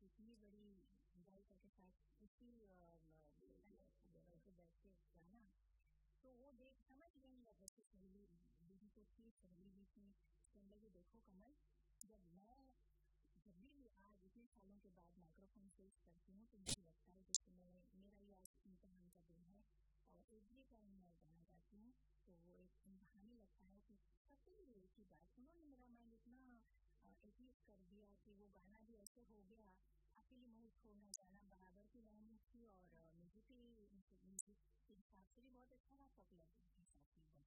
इतनी बड़ी गायिका के साथ उसी जगह पे बैठ के गाना, तो वो देख समझ गई है। जैसे सहेली दीदी तो थी, सहेली भी थी, कहने लगी देखो कमल, जब भी आज इतने सालों के बाद माइक्रोफोन फेस करती हूँ तो मुझे लगता है जैसे मेरा ये आज इम्तिहान का दिन है और एवरी टाइम मैं गाना गाती हूँ तो वो एक इम्तिहान ही लगता है कि सबसे भी एक ही बात उन्होंने मेरा माइंड इतना एटलीस्ट कर दिया कि वो गाना भी ऐसे हो गया। अकेली मोह छोड़ना गाना बराबर की लाइन थी और म्यूजिक के हिसाब से भी बहुत अच्छा था, पॉपुलर भी।